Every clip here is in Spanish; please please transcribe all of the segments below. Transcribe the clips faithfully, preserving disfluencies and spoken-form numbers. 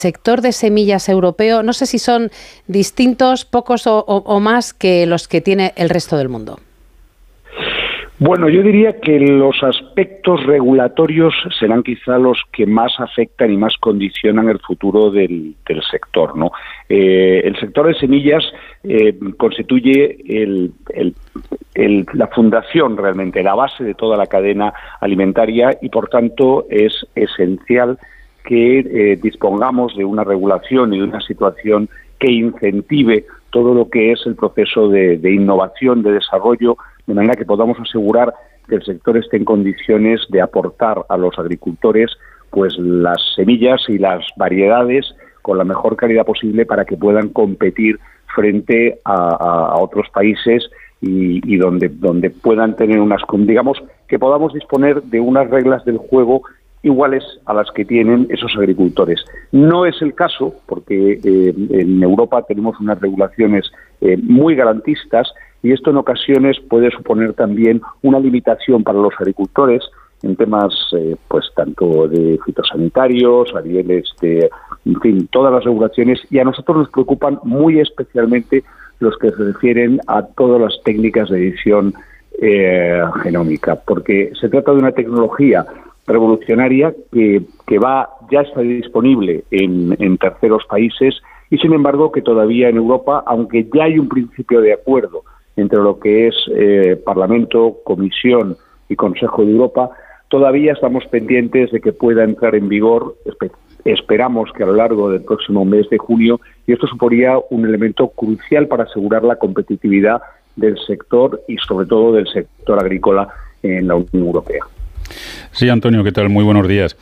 sector de semillas europeo, no sé si son distintos, pocos o, o, o más que los que tiene el resto del mundo. Bueno, yo diría que los aspectos regulatorios serán quizá los que más afectan y más condicionan el futuro del, del sector, ¿no? Eh, el sector de semillas eh, constituye el, el, el, la fundación realmente, la base de toda la cadena alimentaria y, por tanto, es esencial que eh, dispongamos de una regulación y de una situación que incentive todo lo que es el proceso de, de innovación, de desarrollo, de manera que podamos asegurar que el sector esté en condiciones de aportar a los agricultores pues las semillas y las variedades con la mejor calidad posible para que puedan competir frente a, a, a otros países y, y donde, donde puedan tener unas, digamos, que podamos disponer de unas reglas del juego iguales a las que tienen esos agricultores. No es el caso, porque eh, en Europa tenemos unas regulaciones eh, muy garantistas y esto en ocasiones puede suponer también una limitación para los agricultores en temas, eh, pues tanto de fitosanitarios, a niveles de, en fin, todas las regulaciones, y a nosotros nos preocupan muy especialmente los que se refieren a todas las técnicas de edición eh, genómica, porque se trata de una tecnología revolucionaria que, que va ya está disponible en, en terceros países y, sin embargo, que todavía en Europa, aunque ya hay un principio de acuerdo entre lo que es eh, Parlamento, Comisión y Consejo de Europa, todavía estamos pendientes de que pueda entrar en vigor. Espe- esperamos que a lo largo del próximo mes de junio, y esto suponía un elemento crucial para asegurar la competitividad del sector y, sobre todo, del sector agrícola en la Unión Europea. Sí, Antonio, ¿qué tal? Muy buenos días.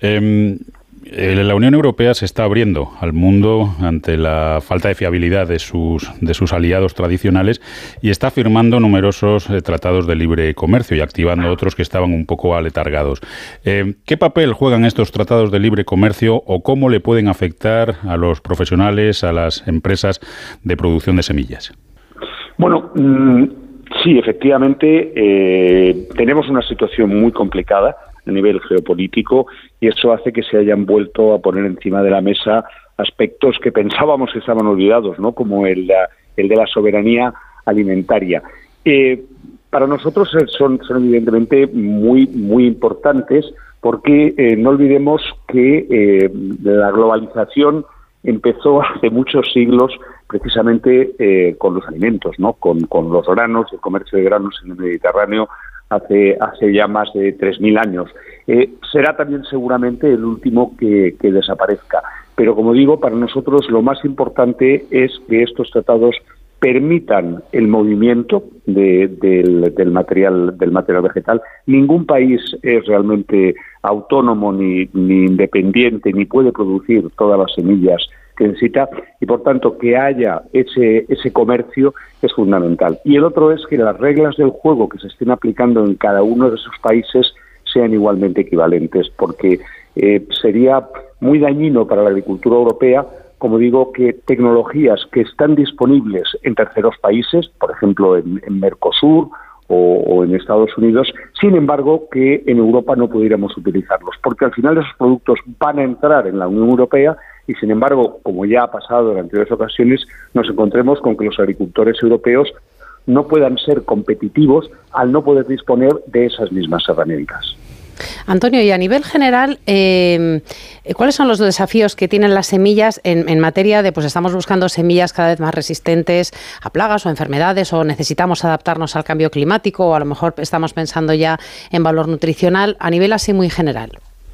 Eh, la Unión Europea se está abriendo al mundo ante la falta de fiabilidad de sus, de sus aliados tradicionales y está firmando numerosos eh, tratados de libre comercio y activando otros que estaban un poco aletargados. Eh, ¿Qué papel juegan estos tratados de libre comercio o cómo le pueden afectar a los profesionales, a las empresas de producción de semillas? Bueno, mmm... sí, efectivamente, eh, tenemos una situación muy complicada a nivel geopolítico y eso hace que se hayan vuelto a poner encima de la mesa aspectos que pensábamos que estaban olvidados, ¿no? Como el, el de la soberanía alimentaria. Eh, para nosotros son, son evidentemente muy, muy importantes porque eh, no olvidemos que eh, la globalización empezó hace muchos siglos precisamente eh, con los alimentos, ¿no? Con, con los granos, el comercio de granos en el Mediterráneo hace, hace ya más de tres mil años. Eh, será también seguramente el último que, que desaparezca. Pero, como digo, para nosotros lo más importante es que estos tratados permitan el movimiento de, del, del material del material vegetal. Ningún país es realmente autónomo ni, ni independiente ni puede producir todas las semillas que necesita y, por tanto, que haya ese ese comercio es fundamental. Y el otro es que las reglas del juego que se estén aplicando en cada uno de esos países sean igualmente equivalentes, porque eh, sería muy dañino para la agricultura europea, como digo, que tecnologías que están disponibles en terceros países, por ejemplo en, en Mercosur o, o en Estados Unidos, sin embargo, que en Europa no pudiéramos utilizarlos, porque al final esos productos van a entrar en la Unión Europea y, sin embargo, como ya ha pasado en anteriores ocasiones, nos encontremos con que los agricultores europeos no puedan ser competitivos al no poder disponer de esas mismas herramientas. Antonio, y a nivel general, eh, ¿cuáles son los desafíos que tienen las semillas en, en materia de, pues estamos buscando semillas cada vez más resistentes a plagas o enfermedades, o necesitamos adaptarnos al cambio climático, o a lo mejor estamos pensando ya en valor nutricional, a nivel así muy general?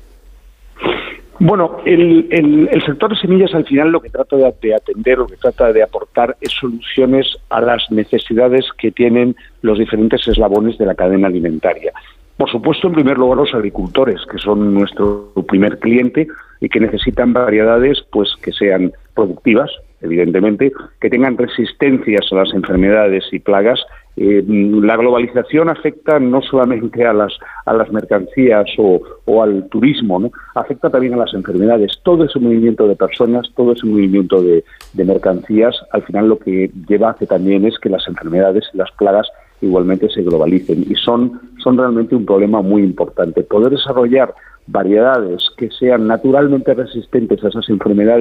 Bueno, el, el, el sector de semillas al final lo que trata de, de atender, lo que trata de aportar es soluciones a las necesidades que tienen los diferentes eslabones de la cadena alimentaria. Por supuesto, en primer lugar, los agricultores, que son nuestro primer cliente y que necesitan variedades pues que sean productivas, evidentemente, que tengan resistencias a las enfermedades y plagas. Eh, la globalización afecta no solamente a las a las mercancías o, o al turismo, ¿no? Afecta también a las enfermedades. Todo ese movimiento de personas, todo ese movimiento de, de mercancías, al final lo que lleva a que también es que las enfermedades y las plagas igualmente se globalicen y son, son realmente un problema muy importante. Poder desarrollar variedades que sean naturalmente resistentes a esas enfermedades